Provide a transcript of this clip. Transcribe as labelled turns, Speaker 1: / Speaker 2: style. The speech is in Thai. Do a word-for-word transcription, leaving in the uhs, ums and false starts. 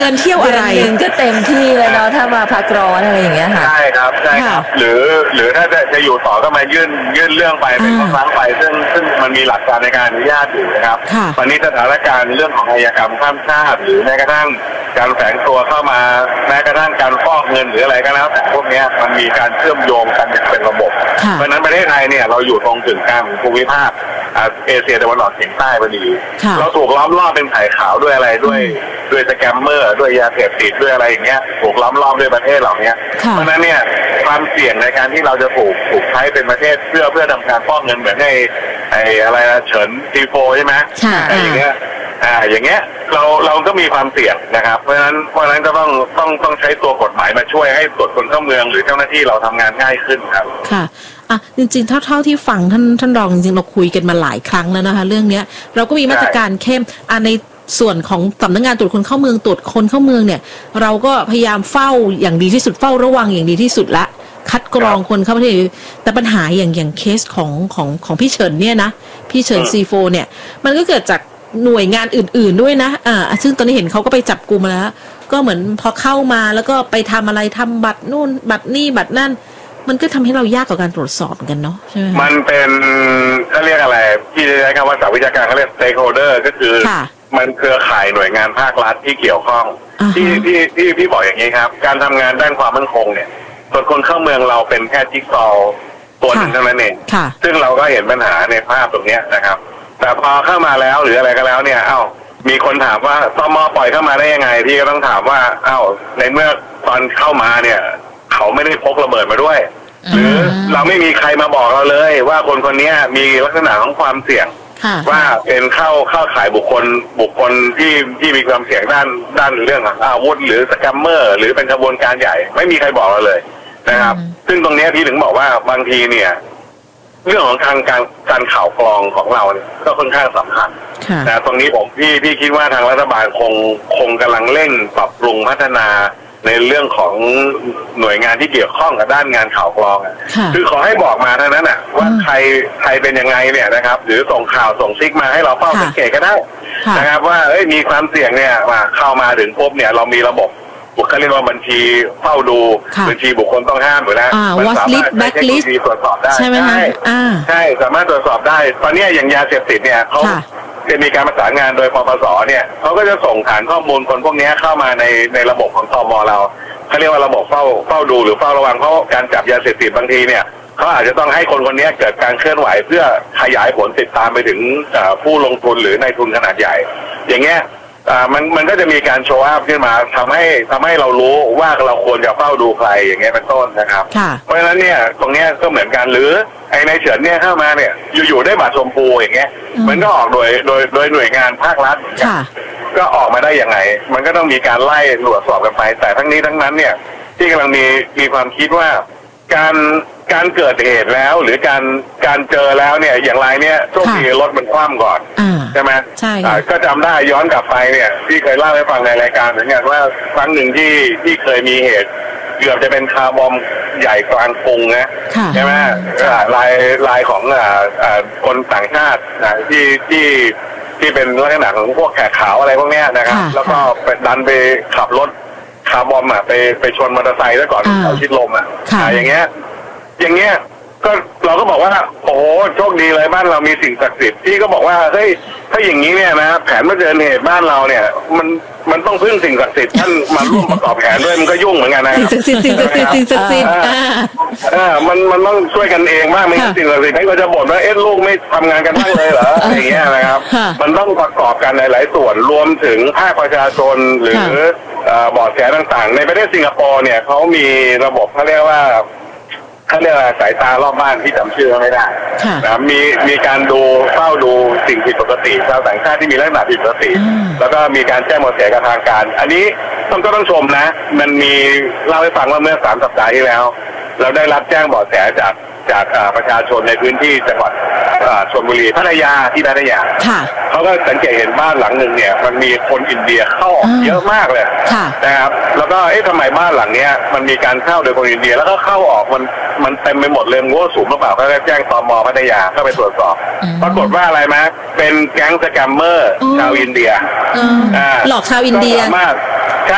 Speaker 1: เงินเที่ยวอะไร
Speaker 2: หนึ่งก็เต็มที่เลยเนาะถ้ามาพักร้อนอะไรอย่างเงี้ยค่ะ
Speaker 3: ใช่ครับใช่ครับหรือหรือถ้าจะจะอยู่ต่อก็มายื่นยื่นเรื่องไปเป็นครั้งไปซึ่งซึ่งมันมีหลักการในการอนุญาตอยู่นะครับวันนี้สถานการณ์เรื่องของอาชญากรรมข้ามชาติหรือแม้กระทั่งการแฝงตัวเข้ามาแม้กระทั่งการฟอกเงินหรืออะไรก็แล้วแต่พวกนี้มันมีการเชื่อมโยงกันอย่างเป็นระบบเพราะฉะนั้นประเทศไทยเนี่ยเราอยู่ตรงถึงกลางภูมิภาคเอเชียตะวันออกเฉียงใต้พอดีเราถูกล้อมรอบเป็นไข่ขาวด้วยอะไรด้วยด้วยสแกมเมอร์ด้วยยาเสพติดด้วยอะไรอย่างเงี้ยถูกล้อมรอบด้วยประเทศเหล่านี้เพราะฉะนั้นเนี่ยความเสี่ยงในการที่เราจะถูกถูกใช้เป็นประเทศเพื่อเพื่อทำการฟอกเงินเหมือนในไอ้อะไรนะเฉินซีโฟใช่ไหมไอ้อย่างเงี้ยอ่าอย่างเงี้ยเราเราก็มีความเสี่ยงนะครับเพราะฉะนั้นเพราะฉะนั้นก็ต้องต้องต้องใช้ตัวกฎหมายมาช่วยให้ตรวจคนเข้าเมืองหรือเจ้าหน้าที่เราทำงานง่ายขึ้นครับ
Speaker 1: ค่ะอ่ะจริงๆเท่าเท่าที่ฟังท่านท่านรองจริงๆเราคุยกันมาหลายครั้งแล้วนะคะเรื่องเนี้ยเราก็มีมาตรการเข้มอ่ะในส่วนของสำนักงานตรวจคนเข้าเมืองตรวจคนเข้าเมืองเนี่ยเราก็พยายามเฝ้าอย่างดีที่สุดเฝ้าระวังอย่างดีที่สุดละคัดกรองคนเข้าประเทศแต่ปัญหาอย่างอย่างเคสของของของพี่เฉินเนี่ยนะพี่เฉินซีโฟเนี่ยมันก็เกิดจากหน่วยงานอื่นๆด้วยนะอ่าซึ่งตอนนี้เห็นเขาก็ไปจับกุมแล้วก็เหมือนพอเข้ามาแล้วก็ไปทำอะไรทำบัตรนู่นบัตรนี่บัตรนั่นมันก็ทำให้เรายากกับการตรวจสอบเหมือนกันเนาะใช่ไหม
Speaker 3: มันเป็นเขาเรียกอะไรที่ใช้คำว่าสายวิชาการเขาเรียก stakeholder ก็คือมันเครือข่ายหน่วยงานภาครัฐที่เกี่ยวข้องที่ที่ที่พี่บอกอย่างนี้ครับการทำงานด้านความมั่นคงเนี่ยส่วนคนเข้าเมืองเราเป็นแค่จิ๊กซอว์ตัวหนึ่งเท่านั้นเองซึ่งเราก็เห็นปัญหาในภาพตรงนี้นะครับแต่พอเข้ามาแล้วหรืออะไรก็แล้วเนี่ยเอ้ามีคนถามว่าตม.ปล่อยเข้ามาได้ยังไงพี่ก็ต้องถามว่าเอ้าในเมื่อตอนเข้ามาเนี่ยเขาไม่ได้พกระเบิดมาด้วยหรือเราไม่มีใครมาบอกเราเลยว่าคนคนนี้มีลักษณะของความเสี่ยงว่าเป็นเข้าเข้าขายบุคคลบุคคลที่ที่มีความเสี่ยงด้านด้านเรื่องอาวุธหรือสแกมเมอร์หรือเป็นขบวนการใหญ่ไม่มีใครบอกเราเลยนะครับซึ่งตรงนี้พี่ถึงบอกว่าบางทีเนี่ยเรื่องของทางการการข่าวกรองของเราเนี่ยก็ค่อนข้างสำคัญแต่ตรงนี้ผมพี่พี่คิดว่าทางรัฐบาลคงคงกำลังเร่งปรับปรุงพัฒนาในเรื่องของหน่วยงานที่เกี่ยวข้องกับด้านงานข่าวกรองคือขอให้บอกมาเท่านั้นน่ะว่าใครใครเป็นยังไงเนี่ยนะครับหรือส่งข่าวส่งซิกมาให้เราเฝ้าสังเกตก็ได้นะครับว่าเอ้ยมีความเสี่ยงเนี่ยมาเข้ามาถึงพบเนี่ยเรามีระบบบุคคลเรียกว่าบัญชีเฝ้าดูบัญชีบุคคลต้องห้ามอยู่แล้ว
Speaker 1: มันสามารถใช้เทคโนโลยี
Speaker 3: ตรวจสอบได้ใช่ไหมใช่ใช่สามารถตรวจสอบได้ตอนนี้อย่างยาเสพติดเนี่ยเขาจะมีการประสานงานโดยปปสเนี่ยเขาก็จะส่งฐานข้อมูลคนพวกนี้เข้ามาในในระบบของตม.เราเขาเรียกว่าระบบเฝ้าเฝ้าดูหรือเฝ้าระวังเพราะการจับยาเสพติดบางทีเนี่ยเขาอาจจะต้องให้คนคนนี้เกิดการเคลื่อนไหวเพื่อขยายผลติดตามไปถึงผู้ลงทุนหรือนายทุนขนาดใหญ่อย่างเงี้ยอ่ามันมันก็จะมีการโชว์อัพขึ้นมาทำให้ทำให้เรารู้ว่าเราควรจะเฝ้าดูใครอย่างเงี้ยเป็นต้นนะครับเพราะฉะนั้นเนี่ยตรงเนี้ยก็เหมือนกันหรือไอ้ในเฉินเนี่ยเข้ามาเนี่ยอยู่ๆได้บัตรชมพูอย่างเงี้ยมันก็ออกโดยโดยโดยหน่วยงานภาครัฐก็ออกมาได้ยังไงมันก็ต้องมีการไล่ตรวจสอบกันไปแต่ทั้งนี้ทั้งนั้นเนี่ยที่กำลังมีมีความคิดว่าการการเกิดเหตุแล้วหรือการการเจอแล้วเนี่ยอย่างไรเนี่ยโชคดีรถมันคว่ำก่อนใช่ไหมใช่ก็จำได้ย้อนกลับไปเนี่ยที่เคยเล่าให้ฟังในรายการเหมือนกันว่าครั้งหนึ่งที่ที่เคยมีเหตุเกือบจะเป็นคาร์บอมใหญ่กลางกรุงนะใช่ไหมลายลายของคนต่างชาติที่ที่ที่เป็นลักษณะของพวกแขกขาวอะไรพวกนี้นะครับแล้วก็ไปดันไปขับรถคาร์บอมอ่ะไปไปชนมอเตอร์ไซค์ซะก่อนเขาชิดลมอ่ะอย่างเงี้ยอย่างเงี้ยก็เราก็บอกว่าโอ้โหโชคดีเลยบ้านเรามีสิ่งศักดิ์สิทธิ์ที่ก็บอกว่าเฮ้ยถ้าอย่างนี้เนี่ยนะแผนเมื่อเจอเหตุบ้านเราเนี่ยมันมันต้องพึ่งสิ่งศักดิ์สิทธิ์ท่านมาร่วมประกอบแผนด้วยมันก็ยุ่งเหมือนกันนะ
Speaker 1: สิ่งศักดิ์สิทธิ์สิ่งศักดิ์สิทธิ์สิ่งศักดิ์สิทธิ์
Speaker 3: อ่ามันมันต้องช่วยกันเองบ้างไม่ใช่สิ่งศักดิ์สิทธิ์ให้ก็จะบ่นว่าเอ๊ะลูกไม่ทำงานกันบ้างเลยเหรออะไรอย่างเงี้ยนะครับมันต้องประกอบกันในหลายส่วนรวมถึงภาคประชาชนหรือบอร์ดแสต่างๆในประเทศสิงคโปร์เนี่ยเขามีระบบเขาเรียกว่าเขาเรียกว่าสายตารอบบ้านที่จำชื่อไม่ได้นะมีมีการดูเฝ้าดูสิ่งผิดปกติชาวต่างชาติที่มีลักษณะผิดปกติแล้วก็มีการแจ้งเบาะแสกับทางการอันนี้ต้องก็ต้องชมนะมันมีเล่าให้ฟังว่าเมื่อสามสัปดาห์ที่แล้วเราได้รับแจ้งเบาะแสจากจากประชาชนในพื้นที่จังหวัดชลบุรีพัทยาที่พัทยาเขาก็สังเกตเห็นบ้านหลังหนึ่งเนี่ยมันมีคนอินเดียเข้าออกเยอะมากเลยนะครับแล้วก็เอ๊ะทำไมบ้านหลังเนี้ยมันมีการเข้าโดยคนอินเดียแล้วก็เข้าออกมันมันเต็มไปหมดเลยงัวสูงหรือเปล่าก็แจ้งตม.พัทยาเข้าไปตรวจสอบปรากฏว่าอะไรมั้ยเป็นแก๊งสแกมเมอร์ชาวอินเดีย
Speaker 1: หลอกชาวอินเดีย
Speaker 3: สามารถ